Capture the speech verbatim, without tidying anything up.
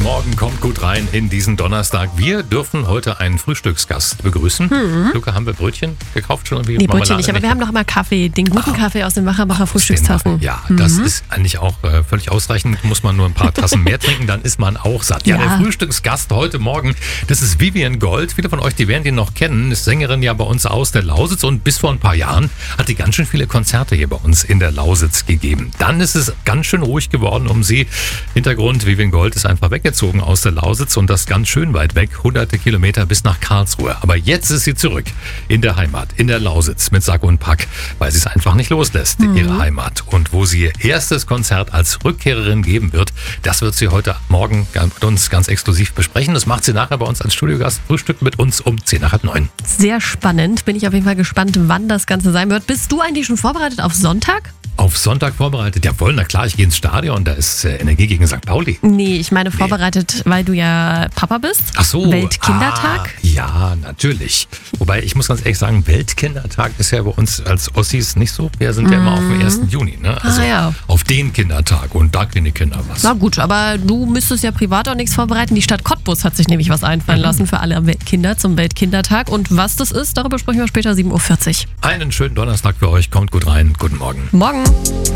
Morgen, kommt gut rein in diesen Donnerstag. Wir dürfen heute einen Frühstücksgast begrüßen. Mhm. Luca, haben wir Brötchen gekauft schon? Nee, Brötchen nicht, aber wir haben noch immer Kaffee, den guten ah, Kaffee aus den Wacherbacher Frühstückstassen. Ja, mhm. das ist eigentlich auch äh, völlig ausreichend. Muss man nur ein paar Tassen mehr trinken, dann ist man auch satt. Ja, ja, der Frühstücksgast heute Morgen, das ist Vivian Gold. Viele von euch, die werden die noch kennen, ist Sängerin ja bei uns aus der Lausitz und bis vor ein paar Jahren hat die ganz schön viele Konzerte hier bei uns in der Lausitz gegeben. Dann ist es ganz schön ruhig geworden um sie. Hintergrund, Vivian Gold ist einfach weggezogen aus der Lausitz und das ganz schön weit weg, hunderte Kilometer bis nach Karlsruhe. Aber jetzt ist sie zurück in der Heimat, in der Lausitz mit Sack und Pack, weil sie es einfach nicht loslässt, mhm. ihre Heimat. Und wo sie ihr erstes Konzert als Rückkehrerin geben wird, das wird sie heute Morgen mit uns ganz exklusiv besprechen. Das macht sie nachher bei uns als Studiogast. Frühstück mit uns um zehn nach halb neun. Sehr spannend. Bin ich auf jeden Fall gespannt, wann das Ganze sein wird. Bist du eigentlich schon vorbereitet auf Sonntag? Auf Sonntag vorbereitet? Jawohl, na klar, ich gehe ins Stadion, da ist äh, Energie gegen Sankt Pauli. Nee, ich meine vorbereitet, nee. weil du ja Papa bist. Ach so. Weltkindertag. Ah, ja, natürlich. Wobei, ich muss ganz ehrlich sagen, Weltkindertag ist ja bei uns als Ossis nicht so. Wir sind mm. ja immer auf dem ersten Juni, ne? Also ah, ja. auf den Kindertag und da kriegen die Kinder was. Na gut, aber du müsstest ja privat auch nichts vorbereiten. Die Stadt Cottbus hat sich nämlich was einfallen mhm. lassen für alle Kinder zum Weltkindertag. Und was das ist, darüber sprechen wir später sieben Uhr vierzig. Einen schönen Donnerstag für euch. Kommt gut rein. Guten Morgen. Morgen.